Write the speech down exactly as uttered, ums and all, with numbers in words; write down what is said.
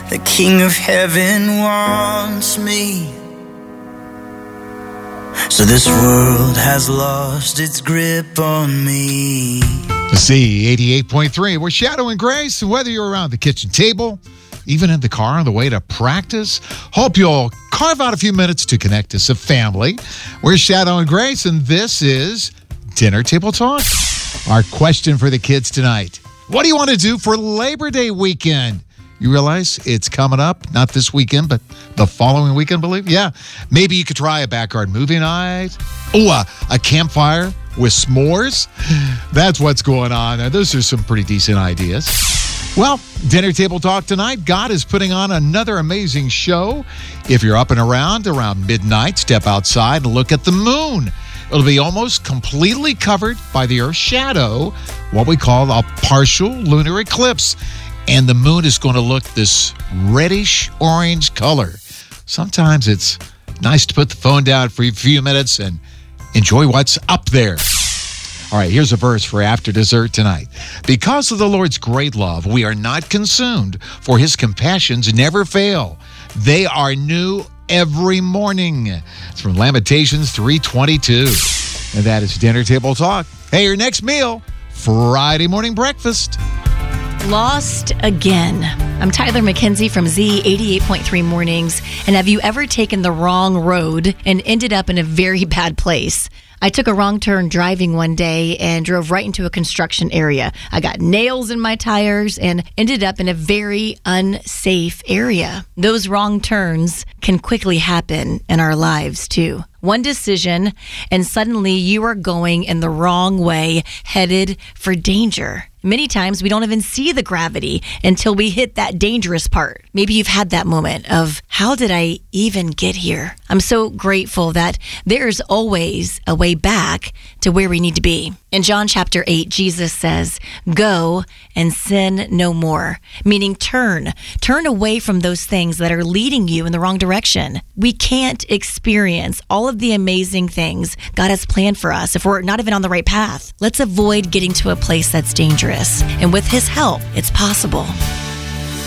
The King of Heaven wants me. So this world has lost its grip on me. Z eighty-eight point three. We're Shadow and Grace. Whether you're around the kitchen table, even in the car on the way to practice, hope you'll carve out a few minutes to connect as a family. We're Shadow and Grace, and this is Dinner Table Talk. Our question for the kids tonight: what do you want to do for Labor Day weekend? You realize it's coming up, not this weekend, but the following weekend, I believe? Yeah. Maybe you could try a backyard movie night. Oh, a, a campfire with s'mores. That's what's going on there. Those are some pretty decent ideas. Well, Dinner Table Talk tonight. God is putting on another amazing show. If you're up and around, around midnight, step outside and look at the moon. It'll be almost completely covered by the Earth's shadow, what we call a partial lunar eclipse. And the moon is going to look this reddish-orange color. Sometimes it's nice to put the phone down for a few minutes and enjoy what's up there. All right, here's a verse for after dessert tonight. Because of the Lord's great love, we are not consumed, for his compassions never fail. They are new every morning. It's from Lamentations three twenty-two. And that is Dinner Table Talk. Hey, your next meal, Friday morning breakfast. Lost again. I'm Tyler McKenzie from Z eighty-eight point three Mornings. And have you ever taken the wrong road and ended up in a very bad place? I took a wrong turn driving one day and drove right into a construction area. I got nails in my tires and ended up in a very unsafe area. Those wrong turns can quickly happen in our lives too. One decision and suddenly you are going in the wrong way, headed for danger. Many times we don't even see the gravity until we hit that dangerous part. Maybe you've had that moment of, how did I even get here? I'm so grateful that there's always a way back to where we need to be. In John chapter eight, Jesus says, go and sin no more, meaning turn. Turn away from those things that are leading you in the wrong direction. We can't experience all of the amazing things God has planned for us if we're not even on the right path. Let's avoid getting to a place that's dangerous. And with his help, it's possible.